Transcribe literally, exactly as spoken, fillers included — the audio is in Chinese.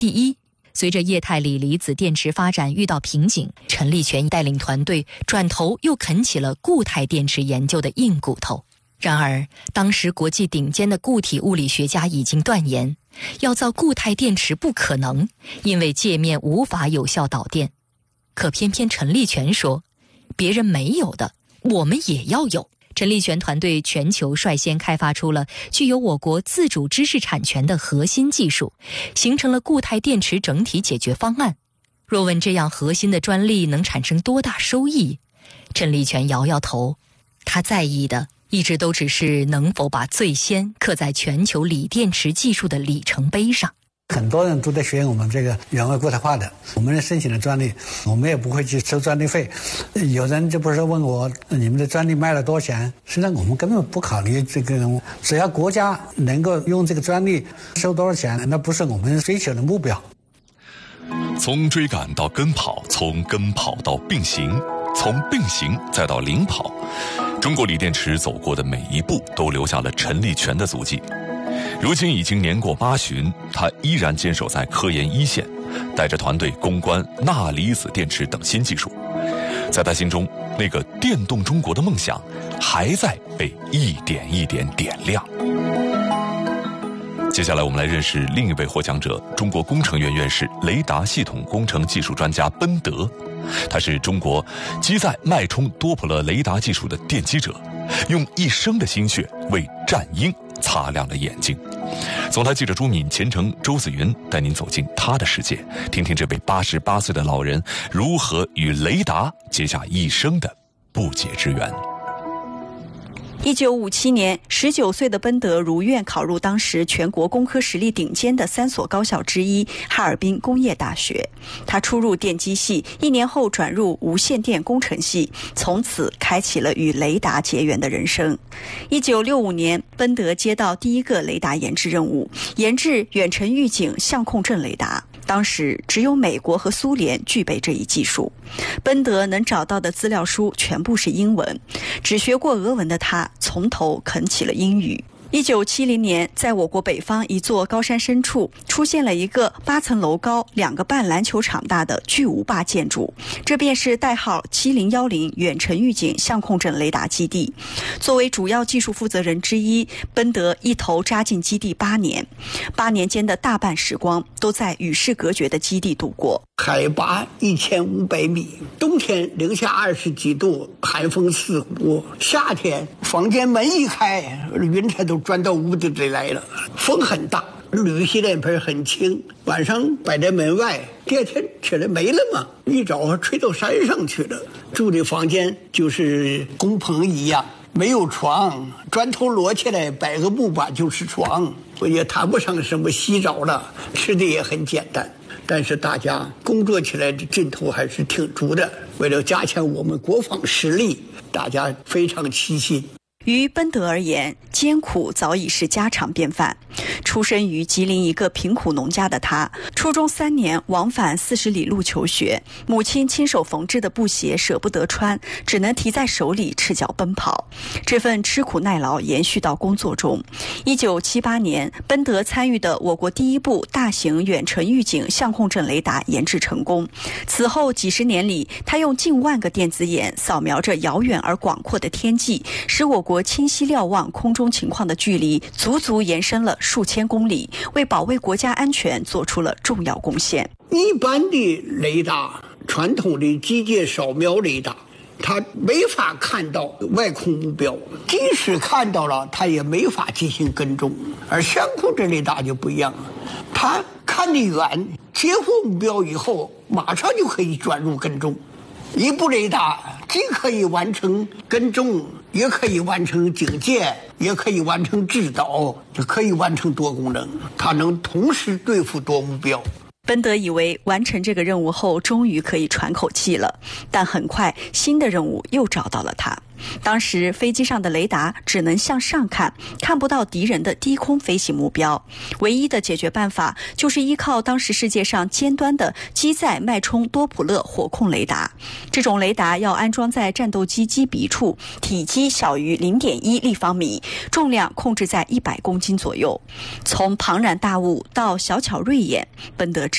第一，随着液态锂离子电池发展遇到瓶颈，陈立全带领团队转头又啃起了固态电池研究的硬骨头。然而，当时国际顶尖的固体物理学家已经断言，要造固态电池不可能，因为界面无法有效导电。可偏偏陈立全说，别人没有的，我们也要有。陈立全团队全球率先开发出了具有我国自主知识产权的核心技术，形成了固态电池整体解决方案。若问这样核心的专利能产生多大收益，陈立全摇摇头，他在意的一直都只是能否把最先刻在全球锂电池技术的里程碑上。 很多人都在学我们这个原位固态化的，我们申请的专利，我们也不会去收专利费。有人就不是问我你们的专利卖了多少钱，实际上我们根本不考虑这个，只要国家能够用这个专利收多少钱，那不是我们追求的目标。 从追赶到跟跑，从跟跑到并行，从并行再到领跑，中国锂电池走过的每一步都留下了陈立全的足迹。如今已经年过八旬，他依然坚守在科研一线，带着团队攻关钠离子电池等新技术。在他心中，那个电动中国的梦想还在被一点一点点亮。接下来我们来认识另一位获奖者，中国工程院院士、雷达系统工程技术专家奔德。他是中国机载脉冲多普勒雷达技术的奠基者，用一生的心血为战鹰擦亮了眼睛。总台记者朱敏、钱程、周子云带您走进他的世界，听听这位八十八岁的老人如何与雷达结下一生的不解之缘。 一九五七年，十九岁的奔德如愿考入当时全国工科实力顶尖的三所高校之一哈尔滨工业大学。他初入电机系，一年后转入无线电工程系，从此开启了与雷达结缘的人生。一九六五年，奔德接到第一个雷达研制任务，研制远程预警相控阵雷达。当时只有美国和苏联具备这一技术。奔德能找到的资料书全部是英文，只学过俄文的他从头啃起了英语。一九七零年，在我国北方一座高山深处，出现了一个八层楼高、两个半篮球场大的巨无霸建筑，这便是代号七零一零远程预警相控阵雷达基地。作为主要技术负责人之一，奔德一头扎进基地八年，八年间的大半时光都在与世隔绝的基地度过。 海拔一千五百米，冬天零下二十几度，寒风刺骨；夏天房间门一开，云彩都钻到屋子里来了，风很大，铝吸脸盆很轻，晚上摆在门外，第二天起来没了嘛，一早吹到山上去了。住的房间就是工棚一样，没有床，砖头摞起来摆个木板就是床，也谈不上什么洗澡了，吃的也很简单。但是大家工作起来的劲头还是挺足的，为了加强我们国防实力，大家非常齐心。 于奔德而言，艰苦早已是家常便饭。出身于吉林一个贫苦农家的他，初中三年往返四十里路求学，母亲亲手缝制的布鞋舍不得穿，只能提在手里赤脚奔跑。这份吃苦耐劳延续到工作中。一九七八年，奔德参与的我国第一部大型远程预警相控阵雷达研制成功。此后几十年里，他用近万个电子眼扫描着遥远而广阔的天际，使我国国清晰瞭望空中情况的距离足足延伸了数千公里，为保卫国家安全做出了重要贡献。 一般的雷达，传统的机械扫描雷达，它没法看到外空目标，即使看到了，它也没法进行跟踪。而相控阵雷达就不一样了，它看得远，截获目标以后，马上就可以转入跟踪。一部雷达既可以完成跟踪，也可以完成警戒，也可以完成制导，也可以完成多功能，它能同时对付多目标。 奔德以为完成这个任务后终于可以喘口气了，但很快新的任务又找到了他。当时飞机上的雷达只能向上看，看不到敌人的低空飞行目标，唯一的解决办法就是依靠当时世界上尖端的机载脉冲多普勒火控雷达。这种雷达要安装在战斗机机鼻处，体积小于 零点一立方米，重量控制在一百公斤左右。从庞然大物到小巧锐眼，奔德